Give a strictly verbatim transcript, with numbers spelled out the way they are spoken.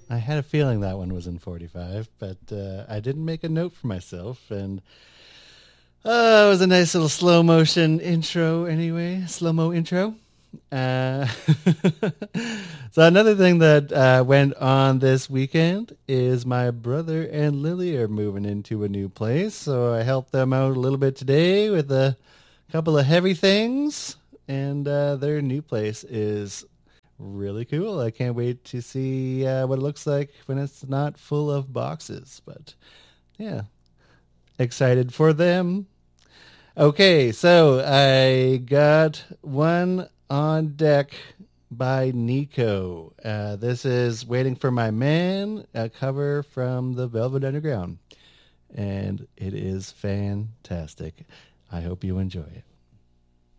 I had a feeling that one was in forty-five, but uh, I didn't make a note for myself, and uh, it was a nice little slow motion intro anyway, slow-mo intro. Uh, so another thing that uh, went on this weekend is my brother and Lily are moving into a new place, so I helped them out a little bit today with a couple of heavy things, and uh, their new place is really cool. I can't wait to see uh, what it looks like when it's not full of boxes. But yeah, excited for them. Okay, so I got one on deck by Nico. Uh, this is Waiting for My Man, a cover from the Velvet Underground. And it is fantastic. I hope you enjoy it.